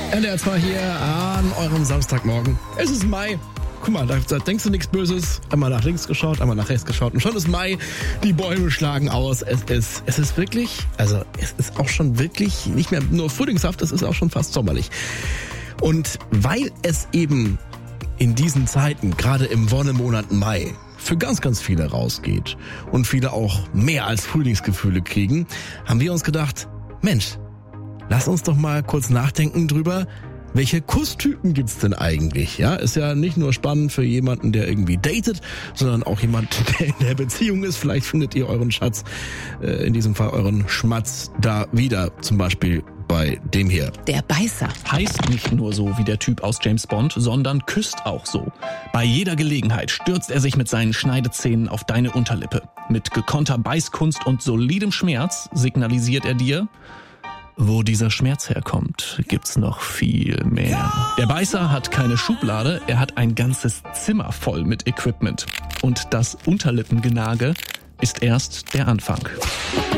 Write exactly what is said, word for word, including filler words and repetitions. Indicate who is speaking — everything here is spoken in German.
Speaker 1: N D R zwei hier an eurem Samstagmorgen. Es ist Mai. Guck mal, da, da denkst du nichts Böses. Einmal nach links geschaut, einmal nach rechts geschaut und schon ist Mai. Die Bäume schlagen aus. Es ist, es ist wirklich, also es ist auch schon wirklich nicht mehr nur frühlingshaft, es ist auch schon fast sommerlich. Und weil es eben in diesen Zeiten, gerade im Wonnemonat Mai, für ganz, ganz viele rausgeht und viele auch mehr als Frühlingsgefühle kriegen, haben wir uns gedacht, Mensch, lass uns doch mal kurz nachdenken drüber, welche Kusstypen gibt's denn eigentlich? Ja, ist ja nicht nur spannend für jemanden, der irgendwie datet, sondern auch jemand, der in der Beziehung ist. Vielleicht findet ihr euren Schatz, äh, in diesem Fall euren Schmatz, da wieder. Zum Beispiel bei dem hier.
Speaker 2: Der Beißer.
Speaker 3: Heißt nicht nur so wie der Typ aus James Bond, sondern küsst auch so. Bei jeder Gelegenheit stürzt er sich mit seinen Schneidezähnen auf deine Unterlippe. Mit gekonnter Beißkunst und solidem Schmerz signalisiert er dir: Wo dieser Schmerz herkommt, gibt's noch viel mehr. Der Beißer hat keine Schublade, er hat ein ganzes Zimmer voll mit Equipment. Und das Unterlippengenage ist erst der Anfang.